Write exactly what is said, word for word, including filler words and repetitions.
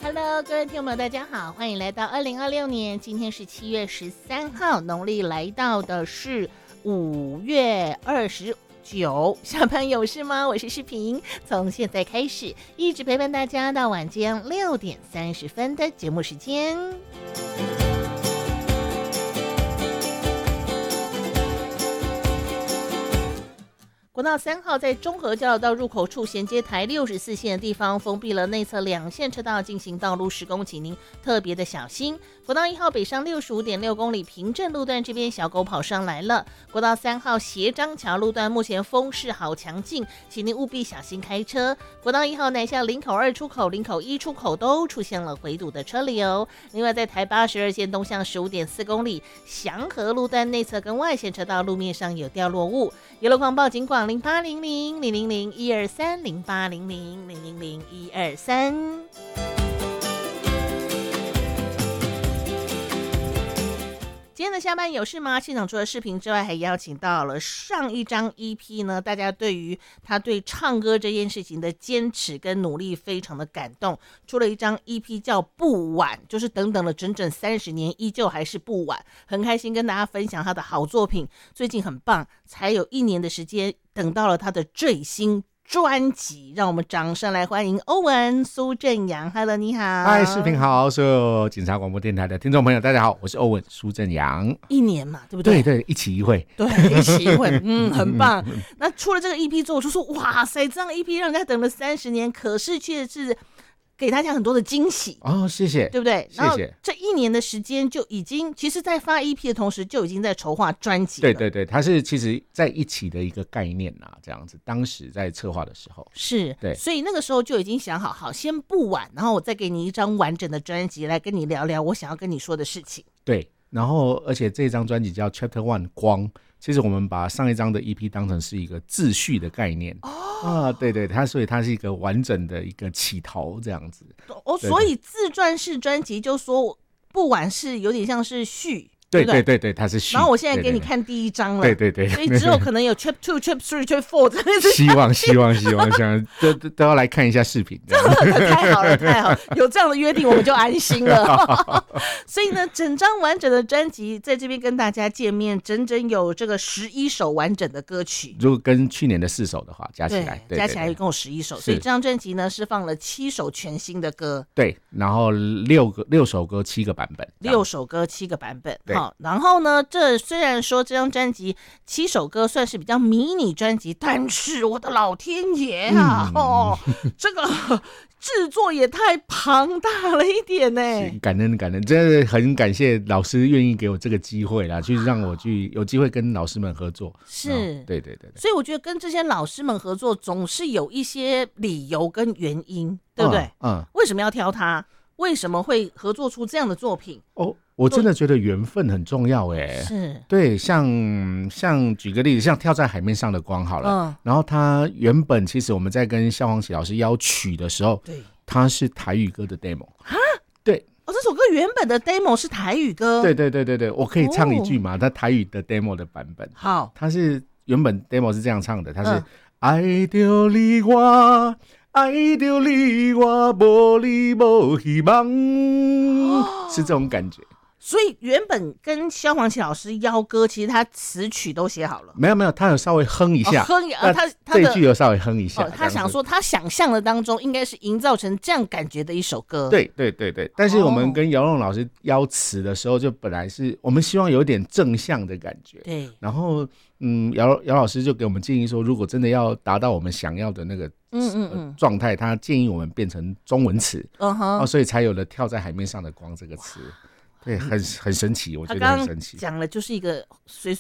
Hello， 各位听众朋友，大家好，欢迎来到二零二六年，今天是七月十三号，农历来到的是五月二十九。下班有事吗？我是世平，从现在开始一直陪伴大家到晚间六点三十分的节目时间。国道三号在中和交流道入口处衔接台六十四线的地方封闭了内侧两线车道进行道路施工，请您特别的小心。国道一号北上六十五点六公里平镇路段这边小狗跑上来了。国道三号斜张桥路段目前风势好强劲，请您务必小心开车。国道一号南下林口二出口、林口一出口都出现了回堵的车流。另外在台八十二线东向十五点四公里祥和路段内侧跟外线车道路面上有掉落物，有路况报警广零八零零零零零一二三零八零零零零零一二三。今天的下班有事吗？现场除了视频之外，还邀请到了上一张 E P 呢，大家对于他对唱歌这件事情的坚持跟努力非常的感动，出了一张 E P 叫不晚，就是等等了整整三十年依旧还是不晚，很开心跟大家分享他的好作品，最近很棒，才有一年的时间等到了他的最新专辑，让我们掌声来欢迎欧文苏正阳。 Hello， 你好。 嗨，视频好，所有警察广播电台的听众朋友大家好，我是欧文苏正阳。 一年嘛，对不对？ 对对，一期一会， 对，一期一会，嗯，很棒。那出了这个 E P 之后，我就说哇塞，这样 E P 让人家等了三十年，可是却是给大家很多的惊喜哦，谢谢， 对不对？ 谢谢。 这一年的时间就已经，其实在发 E P 的同时，就已经在筹划专辑了。 对对对，它是其实在一起的一个概念啊，这样子。当时在策划的时候， 是， 对， 所以那个时候就已经想好，好，先不晚，然后我再给你一张完整的专辑来跟你聊聊我想要跟你说的事情。 对，然后而且这张专辑叫 Chapter One 光。其实我们把上一张的 E P 当成是一个自序的概念哦，啊，对对，它所以它是一个完整的一个起头这样子哦，所以自传式专辑就说不晚是有点像是序。 对对对对，它是序。 然后我现在给你看第一章了， 对对对， 所以之后可能有 Chapter Two、Chapter Three、Chapter Four， 希望希望希望，想都都要来看一下视频， 太好了太好了，有这样的约定我们就安心了。所以呢，整张完整的专辑在这边跟大家见面，整整有这个十一首完整的歌曲。 如果跟去年的四首的话，加起来， 对对对对，加起来一共十一首，所以这张专辑呢是放了七首全新的歌， 对，然后六个六首歌七个版本， 六首歌七个版本。好，然后呢，这虽然说这张专辑七首歌算是比较迷你专辑，但是我的老天爷啊，嗯、哦，这个制作也太庞大了一点呢。 感恩感恩，真的很感谢老师愿意给我这个机会啦，去让我去有机会跟老师们合作。 是， 对对 对, 对。 所以我觉得跟这些老师们合作，总是有一些理由跟原因，对不对？嗯。嗯，为什么要挑他？为什么会合作出这样的作品？ 哦，我真的觉得缘分很重要哎。 是， 对，像像举个例子，像跳在海面上的光好了，嗯，然后他原本其实我们在跟萧煌奇老师邀曲的时候，对，他是台语歌的 demo 啊，对， 哦，这首歌原本的 demo 是台语歌， 对对对对对，我可以唱一句嘛，他、哦、台语的 demo 的版本， 好， 他是原本 demo 是这样唱的，他是、嗯、爱着你我。爱着你我无你无希望、哦、是这种感觉。 所以原本跟萧煌奇老师邀歌，其实他词曲都写好了。 没有没有，他有稍微哼一下， 哦、哼啊，他他这一句有稍微哼一下、哦。 他想说，他想象的当中应该是营造成这样感觉的一首歌。 对对对对，但是我们跟姚龙老师邀词的时候，就本来是我们希望有点正向的感觉。对，然后嗯，姚姚老师就给我们建议说，如果真的要达到我们想要的那个嗯嗯嗯状态，他建议我们变成中文词，嗯哼、哦，所以才有了跳在海面上的光这个词。对，很很神奇，我觉得很神奇。 讲了就是一个随随